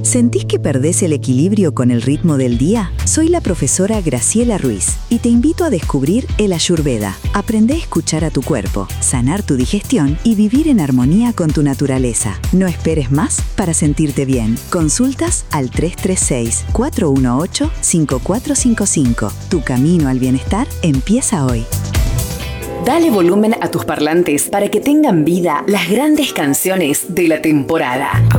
¿Sentís que perdés el equilibrio con el ritmo del día? Soy la profesora Graciela Ruiz y te invito a descubrir el Ayurveda. Aprende a escuchar a tu cuerpo, sanar tu digestión y vivir en armonía con tu naturaleza. No esperes más para sentirte bien. Consultas al 336-418-5455. Tu camino al bienestar empieza hoy. Dale volumen a tus parlantes para que tengan vida las grandes canciones de la temporada.